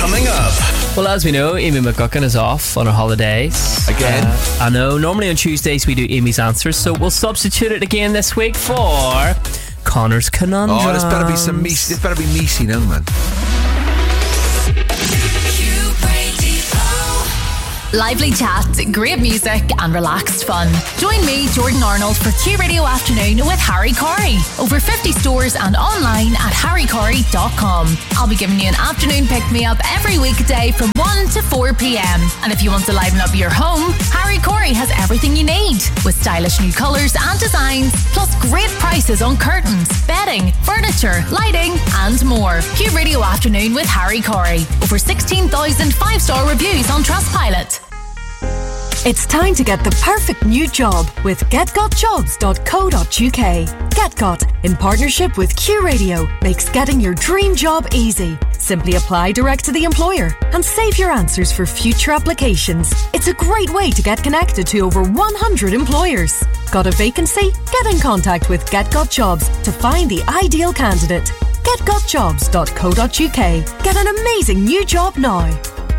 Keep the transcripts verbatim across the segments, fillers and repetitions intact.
Coming up. Well, as we know, Amy McGuckin is off on her holidays. Again? Uh, I know. Normally on Tuesdays we do Amy's Answers, so we'll substitute it again this week for Connor's Conundrum. Oh, there's better be some meat. There's better be meaty now, man. Lively chat, great music and relaxed fun. Join me, Jordan Arnold, for Q Radio Afternoon with Harry Corey. Over fifty stores and online at harry corey dot com. I'll be giving you an afternoon pick-me-up every weekday from one to four p.m. And if you want to liven up your home, Harry Corey has everything you need. With stylish new colours and designs, plus great prices on curtains, bedding, furniture, lighting and more. Q Radio Afternoon with Harry Corey. Over sixteen thousand five-star reviews on Trustpilot. It's time to get the perfect new job with get got jobs dot co dot uk. GetGot, in partnership with Q Radio, makes getting your dream job easy. Simply apply direct to the employer and save your answers for future applications. It's a great way to get connected to over one hundred employers. Got a vacancy? Get in contact with GetGot Jobs to find the ideal candidate. get got jobs dot co dot uk. Get an amazing new job now.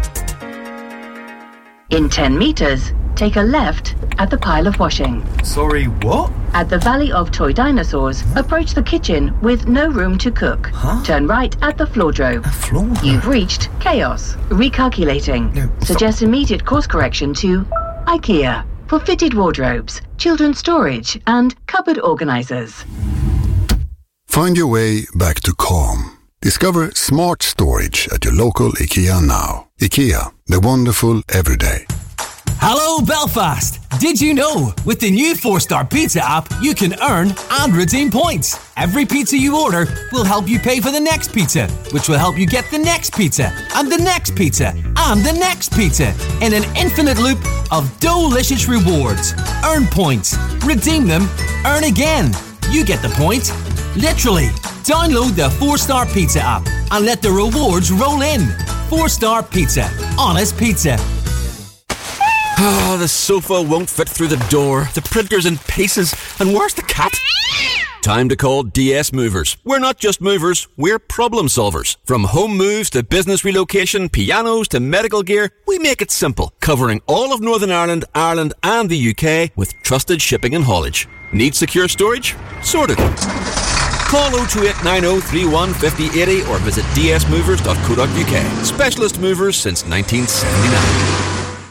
In ten metres, take a left at the pile of washing. Sorry, what? At the Valley of Toy Dinosaurs, approach the kitchen with no room to cook. Huh? Turn right at the floordrobe. A floor? You've reached Chaos. Recalculating. No, stop. Suggest immediate course correction to IKEA for fitted wardrobes, children's storage and cupboard organisers. Find your way back to calm. Discover smart storage at your local IKEA now. IKEA, the wonderful everyday. Hello Belfast! Did you know, with the new four star Pizza app, you can earn and redeem points. Every pizza you order will help you pay for the next pizza, which will help you get the next pizza, and the next pizza, and the next pizza, in an infinite loop of delicious rewards. Earn points, redeem them, earn again. You get the point. Literally. Download the four star Pizza app and let the rewards roll in. four star Pizza. Honest pizza. Oh, the sofa won't fit through the door. The printer's in pieces. And where's the cat? Time to call D S Movers. We're not just movers, we're problem solvers. From home moves to business relocation, pianos to medical gear, we make it simple, covering all of Northern Ireland, Ireland and the U K with trusted shipping and haulage. Need secure storage? Sorted. Call oh two eight nine oh three one five oh eight oh or visit d s movers dot co dot u k. Specialist movers since nineteen seventy-nine.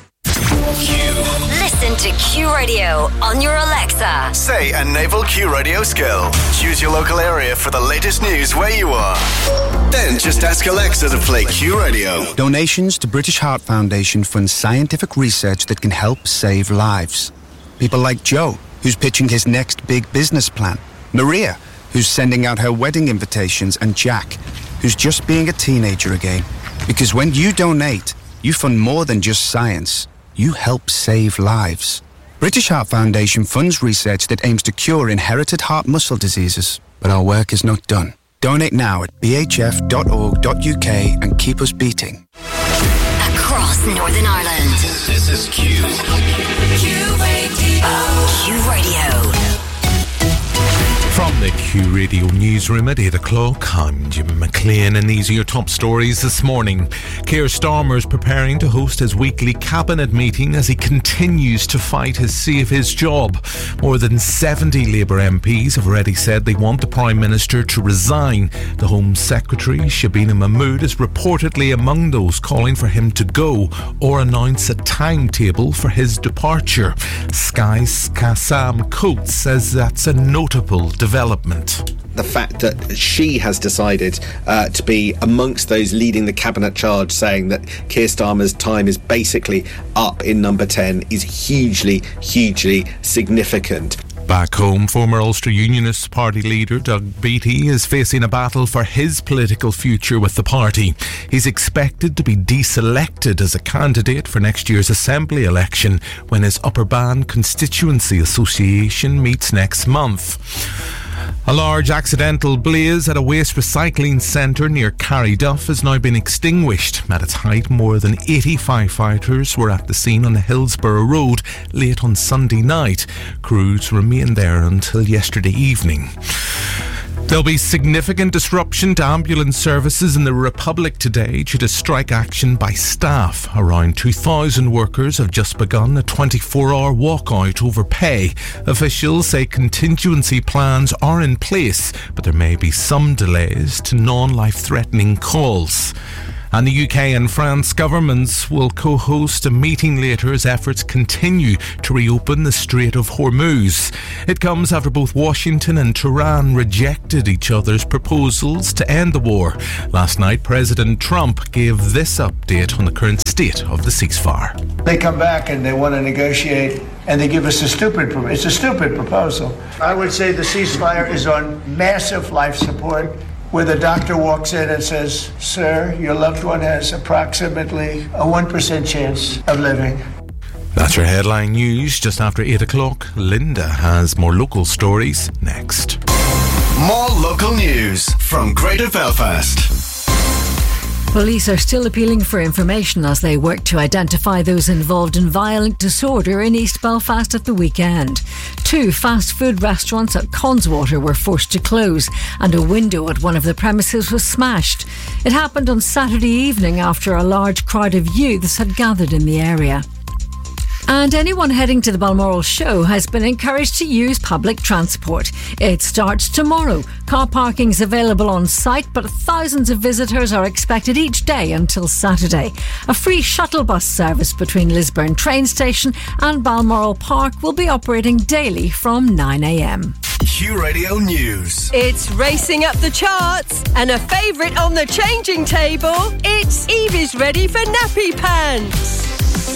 Listen to Q Radio on your Alexa. Say a naval Q Radio skill. Choose your local area for the latest news where you are. Then just ask Alexa to play Q Radio. Donations to British Heart Foundation fund scientific research that can help save lives. People like Joe, who's pitching his next big business plan. Maria, who's sending out her wedding invitations, and Jack, who's just being a teenager again. Because when you donate, you fund more than just science. You help save lives. British Heart Foundation funds research that aims to cure inherited heart muscle diseases. But our work is not done. Donate now at b h f dot org dot u k and keep us beating. Across Northern Ireland. This is Q. Q Radio. Q Radio. From the Q Radio newsroom at eight o'clock, I'm Jim McLean and these are your top stories this morning. Keir Starmer is preparing to host his weekly cabinet meeting as he continues to fight his save his job. More than seventy Labour M Ps have already said they want the Prime Minister to resign. The Home Secretary, Shabina Mahmood, is reportedly among those calling for him to go or announce a timetable for his departure. Sky's Kassam Coates says that's a notable development. development. The fact that she has decided uh, to be amongst those leading the cabinet charge, saying that Keir Starmer's time is basically up in number ten, is hugely, hugely significant. Back home, former Ulster Unionist Party leader Doug Beattie is facing a battle for his political future with the party. He's expected to be deselected as a candidate for next year's Assembly election when his Upper Bann Constituency Association meets next month. A large accidental blaze at a waste recycling centre near Carryduff has now been extinguished. At its height, more than eighty firefighters were at the scene on the Hillsborough Road late on Sunday night. Crews remained there until yesterday evening. There'll be significant disruption to ambulance services in the Republic today due to strike action by staff. Around two thousand workers have just begun a twenty-four hour walkout over pay. Officials say contingency plans are in place, but there may be some delays to non-life-threatening calls. And the U K and France governments will co-host a meeting later as efforts continue to reopen the Strait of Hormuz. It comes after both Washington and Tehran rejected each other's proposals to end the war. Last night, President Trump gave this update on the current state of the ceasefire. They come back and they want to negotiate, and they give us a stupid, it's a stupid proposal. I would say the ceasefire is on massive life support, where the doctor walks in and says, "Sir, your loved one has approximately a one percent chance of living." That's your headline news. Just after eight o'clock, Linda has more local stories next. More local news from Greater Belfast. Police are still appealing for information as they work to identify those involved in violent disorder in East Belfast at the weekend. Two fast food restaurants at Conswater were forced to close, and a window at one of the premises was smashed. It happened on Saturday evening after a large crowd of youths had gathered in the area. And anyone heading to the Balmoral show has been encouraged to use public transport. It starts tomorrow. Car parking is available on site, but thousands of visitors are expected each day until Saturday. A free shuttle bus service between Lisburn train station and Balmoral Park will be operating daily from nine a m. Q Radio News. It's racing up the charts and a favourite on the changing table. It's Evie's ready for nappy pants.